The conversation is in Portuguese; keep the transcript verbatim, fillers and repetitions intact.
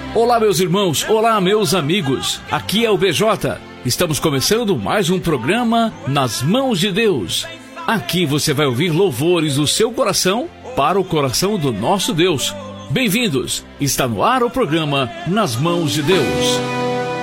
Olá, meus irmãos, olá, meus amigos, aqui é o B J. Estamos começando mais um programa Nas Mãos de Deus. Aqui você vai ouvir louvores do seu coração para o coração do nosso Deus. Bem-vindos, está no ar o programa Nas Mãos de Deus.